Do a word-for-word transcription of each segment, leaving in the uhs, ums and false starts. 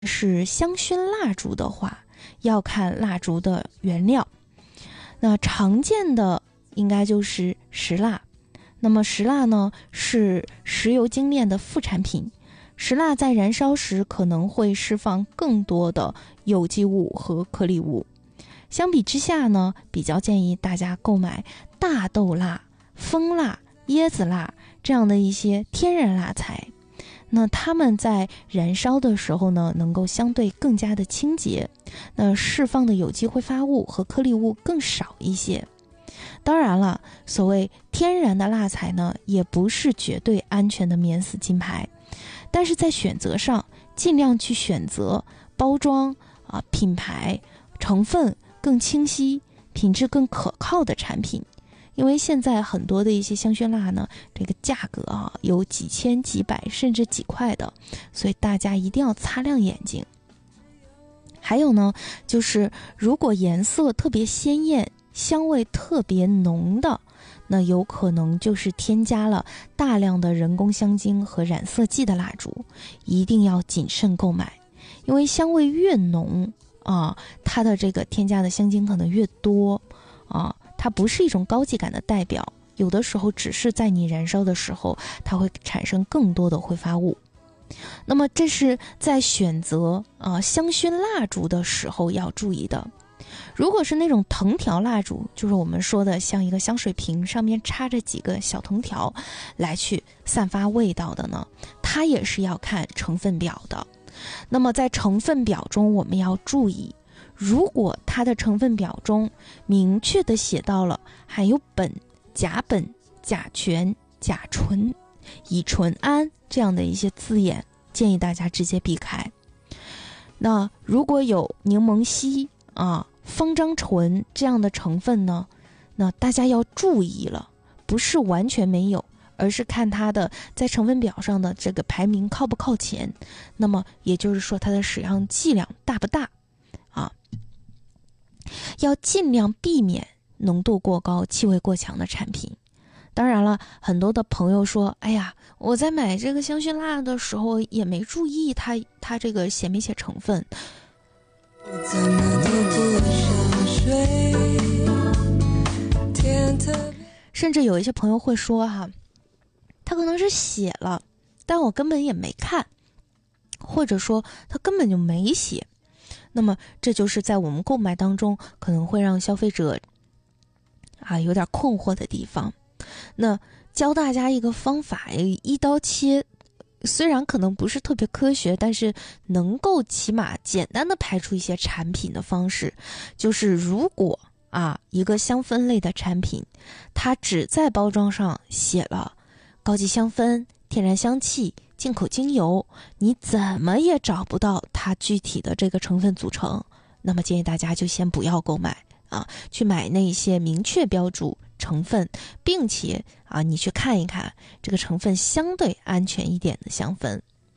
是香薰蜡烛的话，要看蜡烛的原料。那常见的应该就是石蜡。那么石蜡呢，是石油精炼的副产品。石蜡在燃烧时可能会释放更多的有机物和颗粒物。相比之下呢，比较建议大家购买大豆蜡、蜂蜡、椰子蜡这样的一些天然蜡材。那它们在燃烧的时候呢，能够相对更加的清洁，那释放的有机挥发物和颗粒物更少一些。当然了，所谓天然的蜡材呢，也不是绝对安全的免死金牌，但是在选择上，尽量去选择包装啊、品牌、成分更清晰、品质更可靠的产品。因为现在很多的一些香薰蜡呢，这个价格啊有几千、几百甚至几块的，所以大家一定要擦亮眼睛。还有呢，就是如果颜色特别鲜艳、香味特别浓的，那有可能就是添加了大量的人工香精和染色剂的蜡烛，一定要谨慎购买。因为香味越浓啊，它的这个添加的香精可能越多啊，它不是一种高级感的代表，有的时候只是在你燃烧的时候，它会产生更多的挥发物。那么这是在选择啊香薰蜡烛的时候要注意的。如果是那种藤条蜡烛，就是我们说的像一个香水瓶上面插着几个小藤条来去散发味道的呢，它也是要看成分表的。那么在成分表中我们要注意，如果它的成分表中明确的写到了含有苯、甲苯、甲醛、甲醇、乙醇胺这样的一些字眼，建议大家直接避开。那如果有柠檬烯啊、芳樟醇这样的成分呢，那大家要注意了，不是完全没有，而是看它的在成分表上的这个排名靠不靠前。那么也就是说它的使用剂量大不大啊？要尽量避免浓度过高、气味过强的产品。当然了，很多的朋友说，哎呀，我在买这个香薰蜡的时候也没注意它它这个写没写成分。怎么都不想睡，天特别甚至有一些朋友会说哈，他可能是写了，但我根本也没看，或者说他根本就没写。那么这就是在我们购买当中可能会让消费者啊有点困惑的地方。那教大家一个方法，一刀切，虽然可能不是特别科学，但是能够起码简单的排除一些产品的方式，就是如果啊一个香氛类的产品，它只在包装上写了高级香氛、天然香气、进口精油，你怎么也找不到它具体的这个成分组成，那么建议大家就先不要购买啊，去买那些明确标注成分，并且啊，你去看一看这个成分相对安全一点的香氛。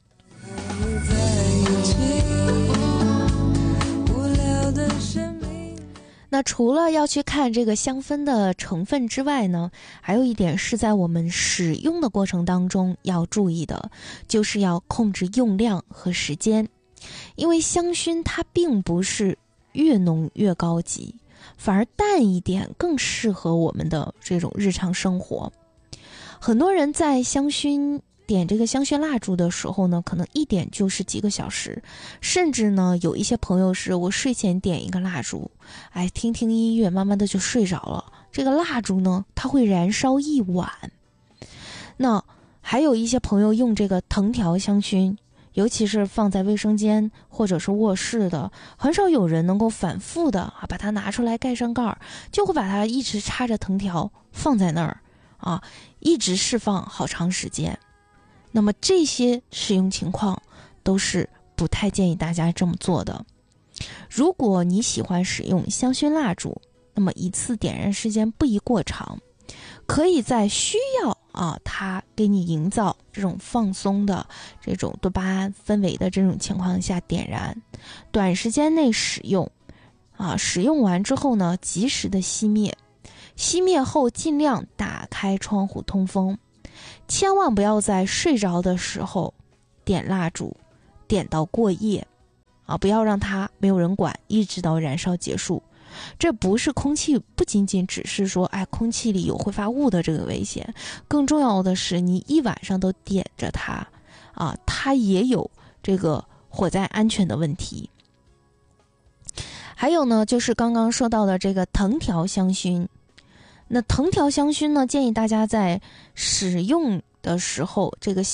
那除了要去看这个香氛的成分之外呢，还有一点是在我们使用的过程当中要注意的，就是要控制用量和时间。因为香薰它并不是越浓越高级，反而淡一点更适合我们的这种日常生活。很多人在香薰点这个香薰蜡烛的时候呢，可能一点就是几个小时，甚至呢有一些朋友是我睡前点一个蜡烛，哎，听听音乐慢慢的就睡着了，这个蜡烛呢它会燃烧一晚。那还有一些朋友用这个藤条香薰，尤其是放在卫生间或者是卧室的，很少有人能够反复的啊把它拿出来盖上盖，就会把它一直插着藤条放在那儿啊，一直释放好长时间。那么这些使用情况都是不太建议大家这么做的。如果你喜欢使用香薰蜡烛，那么一次点燃时间不宜过长，可以在需要啊它给你营造这种放松的这种多巴胺氛围的这种情况下点燃，短时间内使用啊，使用完之后呢及时的熄灭，熄灭后尽量打开窗户通风，千万不要在睡着的时候点蜡烛，点到过夜啊，不要让它没有人管，一直到燃烧结束。这不是空气，不仅仅只是说，哎，空气里有挥发物的这个危险，更重要的是，你一晚上都点着它，啊，它也有这个火灾安全的问题。还有呢，就是刚刚说到的这个藤条香薰。那藤条香薰呢，建议大家在使用的时候，这个